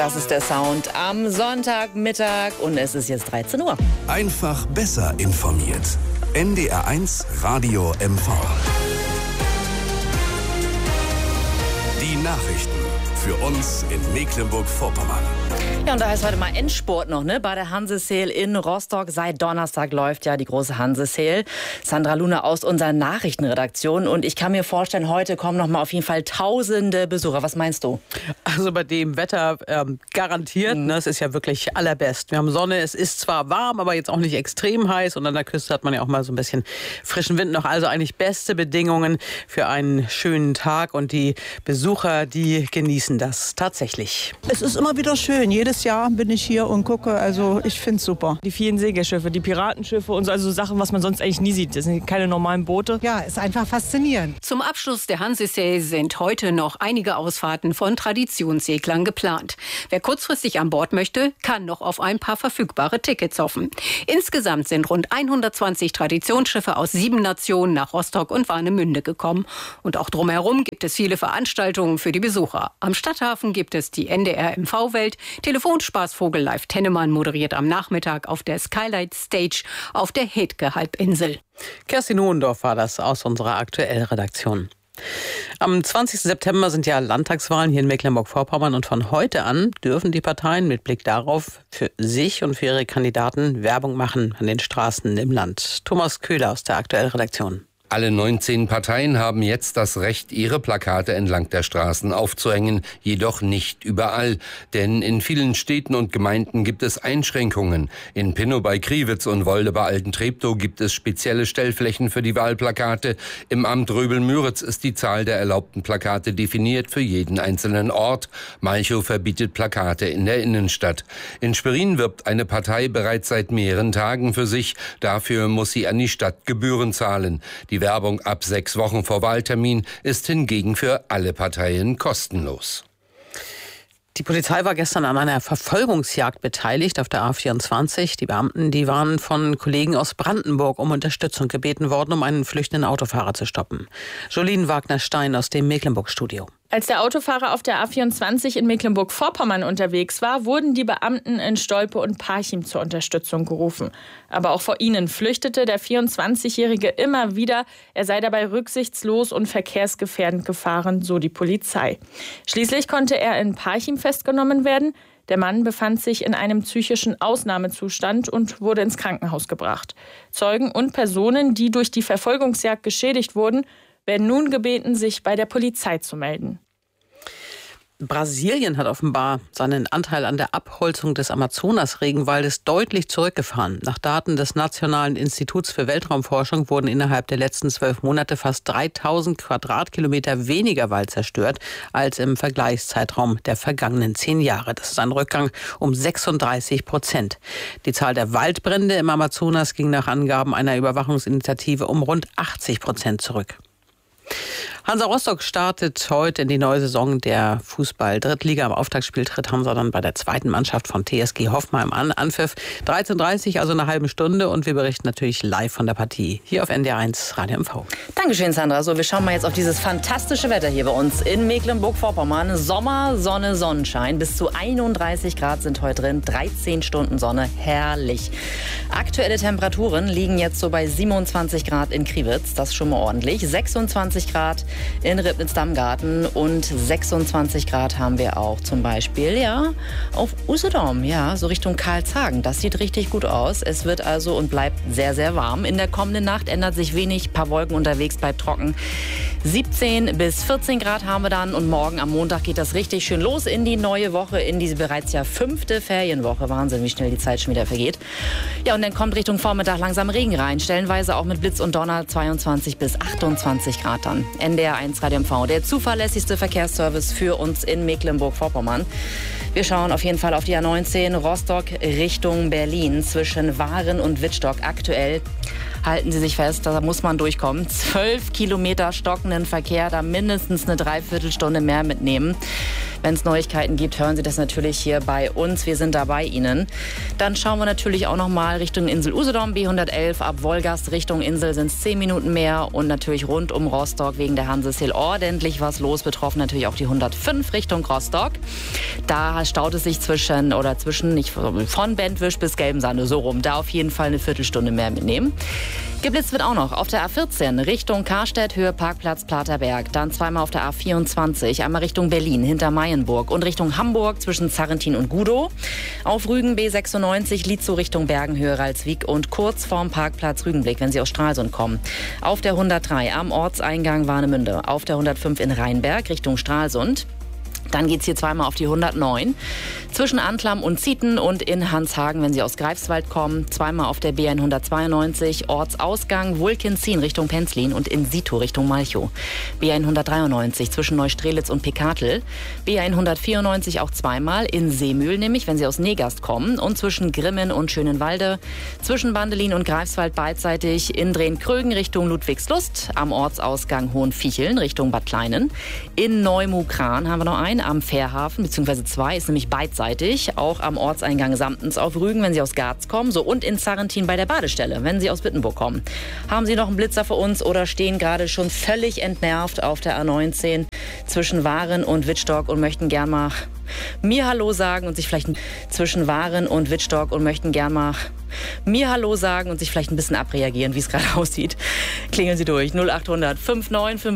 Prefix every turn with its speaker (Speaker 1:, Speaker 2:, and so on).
Speaker 1: Das ist der Sound am Sonntagmittag und es ist jetzt 13 Uhr.
Speaker 2: Einfach besser informiert. NDR1 Radio MV. Die Nachrichten für uns in Mecklenburg-Vorpommern.
Speaker 1: Ja, und da ist heute mal Endspurt noch, ne? Bei der Hanse-Sale in Rostock. Seit Donnerstag läuft ja die große Hanse-Sale. Sandra Luna aus unserer Nachrichtenredaktion. Und ich kann mir vorstellen, heute kommen noch mal auf jeden Fall tausende Besucher. Was meinst du?
Speaker 3: Also bei dem Wetter garantiert. Ne? Es ist ja wirklich allerbest. Wir haben Sonne. Es ist zwar warm, aber jetzt auch nicht extrem heiß. Und an der Küste hat man ja auch mal so ein bisschen frischen Wind noch. Also eigentlich beste Bedingungen für einen schönen Tag. Und die Besucher, die genießen das tatsächlich.
Speaker 4: Es ist immer wieder schön. Jedes Jahr bin ich hier und gucke, also ich finde es super.
Speaker 5: Die vielen Segelschiffe, die Piratenschiffe und so, also Sachen, was man sonst eigentlich nie sieht. Das sind keine normalen Boote.
Speaker 4: Ja, ist einfach faszinierend.
Speaker 6: Zum Abschluss der Hanse-Sale sind heute noch einige Ausfahrten von Traditionsseglern geplant. Wer kurzfristig an Bord möchte, kann noch auf ein paar verfügbare Tickets hoffen. Insgesamt sind rund 120 Traditionsschiffe aus 7 Nationen nach Rostock und Warnemünde gekommen. Und auch drumherum gibt es viele Veranstaltungen für die Besucher. Am Stadthafen gibt es die NDR MV-Welt. Telefonspaßvogel Live Tennemann moderiert am Nachmittag auf der Skylight Stage auf der Hetke-Halbinsel.
Speaker 3: Kerstin Hohendorf war das aus unserer Aktuell-Redaktion. Am 20. September sind ja Landtagswahlen hier in Mecklenburg-Vorpommern und von heute an dürfen die Parteien mit Blick darauf für sich und für ihre Kandidaten Werbung machen an den Straßen im Land. Thomas Köhler aus der Aktuell-Redaktion.
Speaker 7: Alle 19 Parteien haben jetzt das Recht, ihre Plakate entlang der Straßen aufzuhängen, jedoch nicht überall. Denn in vielen Städten und Gemeinden gibt es Einschränkungen. In Pinnow bei Kriwitz und Wolde bei Altentreptow gibt es spezielle Stellflächen für die Wahlplakate. Im Amt Röbel-Müritz ist die Zahl der erlaubten Plakate definiert für jeden einzelnen Ort. Malchow verbietet Plakate in der Innenstadt. In Schwerin wirbt eine Partei bereits seit mehreren Tagen für sich. Dafür muss sie an die Stadt Gebühren zahlen. Die Werbung ab 6 Wochen vor Wahltermin ist hingegen für alle Parteien kostenlos.
Speaker 3: Die Polizei war gestern an einer Verfolgungsjagd beteiligt auf der A24. Die Beamten, die waren von Kollegen aus Brandenburg um Unterstützung gebeten worden, um einen flüchtenden Autofahrer zu stoppen. Jolien Wagner-Stein aus dem Mecklenburg-Studio.
Speaker 8: Als der Autofahrer auf der A24 in Mecklenburg-Vorpommern unterwegs war, wurden die Beamten in Stolpe und Parchim zur Unterstützung gerufen. Aber auch vor ihnen flüchtete der 24-Jährige immer wieder. Er sei dabei rücksichtslos und verkehrsgefährdend gefahren, so die Polizei. Schließlich konnte er in Parchim festgenommen werden. Der Mann befand sich in einem psychischen Ausnahmezustand und wurde ins Krankenhaus gebracht. Zeugen und Personen, die durch die Verfolgungsjagd geschädigt wurden, werden nun gebeten, sich bei der Polizei zu melden.
Speaker 3: Brasilien hat offenbar seinen Anteil an der Abholzung des Amazonas-Regenwaldes deutlich zurückgefahren. Nach Daten des Nationalen Instituts für Weltraumforschung wurden innerhalb der letzten 12 Monate fast 3000 Quadratkilometer weniger Wald zerstört als im Vergleichszeitraum der vergangenen 10 Jahre. Das ist ein Rückgang um 36%. Die Zahl der Waldbrände im Amazonas ging nach Angaben einer Überwachungsinitiative um rund 80% zurück. Hansa Rostock startet heute in die neue Saison der Fußball-Drittliga. Am Auftaktspiel tritt Hansa dann bei der zweiten Mannschaft von TSG Hoffenheim an. Anpfiff 13:30 Uhr, also eine halbe Stunde. Und wir berichten natürlich live von der Partie hier auf NDR1 Radio MV.
Speaker 1: Dankeschön, Sandra. So, wir schauen mal jetzt auf dieses fantastische Wetter hier bei uns in Mecklenburg-Vorpommern. Sommer, Sonne, Sonnenschein. Bis zu 31 Grad sind heute drin. 13 Stunden Sonne. Herrlich. Aktuelle Temperaturen liegen jetzt so bei 27 Grad in Kriwitz. Das ist schon mal ordentlich. 26 Grad in Ribnitz-Dammgarten und 26 Grad haben wir auch zum Beispiel auf Usedom, so Richtung Karlshagen. Das sieht richtig gut aus. Es wird also und bleibt sehr, sehr warm. In der kommenden Nacht ändert sich wenig. Ein paar Wolken unterwegs, bleibt trocken. 17 bis 14 Grad haben wir dann und morgen am Montag geht das richtig schön los in die neue Woche, in diese bereits 5. Ferienwoche. Wahnsinn, wie schnell die Zeit schon wieder vergeht. Ja, und dann kommt Richtung Vormittag langsam Regen rein. Stellenweise auch mit Blitz und Donner 22 bis 28 Grad dann. NDR1 Radio MV, der zuverlässigste Verkehrsservice für uns in Mecklenburg-Vorpommern. Wir schauen auf jeden Fall auf die A19 Rostock Richtung Berlin zwischen Waren und Wittstock. Aktuell halten Sie sich fest, da muss man durchkommen. 12 Kilometer stockenden Verkehr, da mindestens eine Dreiviertelstunde mehr mitnehmen. Wenn es Neuigkeiten gibt, hören Sie das natürlich hier bei uns. Wir sind da bei Ihnen. Dann schauen wir natürlich auch noch mal Richtung Insel Usedom, B111. Ab Wolgast Richtung Insel sind es 10 Minuten mehr. Und natürlich rund um Rostock wegen der Hanseshill ordentlich was los. Betroffen natürlich auch die 105 Richtung Rostock. Da staut es sich von Bentwisch bis Gelbensande, so rum. Da auf jeden Fall eine Viertelstunde mehr mitnehmen. Geblitzt wird auch noch auf der A14 Richtung Karstedt, Höhe Parkplatz Platerberg. Dann zweimal auf der A24, einmal Richtung Berlin hinter Mayenburg und Richtung Hamburg zwischen Zarrentin und Gudow. Auf Rügen B96 Lietzow Richtung Bergenhöhe Ralswiek und kurz vorm Parkplatz Rügenblick, wenn Sie aus Stralsund kommen. Auf der 103 am Ortseingang Warnemünde. Auf der 105 in Rheinberg Richtung Stralsund. Dann geht's hier zweimal auf die 109 zwischen Anklam und Zieten und in Hanshagen, wenn Sie aus Greifswald kommen. Zweimal auf der B192 Ortsausgang Wulkenzien Richtung Penzlin und in Sito Richtung Malchow. B193 zwischen Neustrelitz und Pekatel. B194 auch zweimal in Seemühl, nämlich wenn Sie aus Negast kommen. Und zwischen Grimmen und Schönenwalde. Zwischen Bandelin und Greifswald beidseitig in Drehn-Krögen Richtung Ludwigslust. Am Ortsausgang Hohenficheln Richtung Bad Kleinen. In Neumukran haben wir noch einen. Am Fährhafen, beziehungsweise 2, ist nämlich beidseitig, auch am Ortseingang Samtens auf Rügen, wenn Sie aus Garz kommen, so und in Zarrentin bei der Badestelle, wenn Sie aus Wittenburg kommen. Haben Sie noch einen Blitzer für uns oder stehen gerade schon völlig entnervt auf der A19 zwischen Waren und Wittstock und möchten gern mal mir Hallo sagen und sich vielleicht zwischen Waren und Wittstock und möchten gern mal mir Hallo sagen und sich vielleicht ein bisschen abreagieren, wie es gerade aussieht. Klingeln Sie durch 0800 59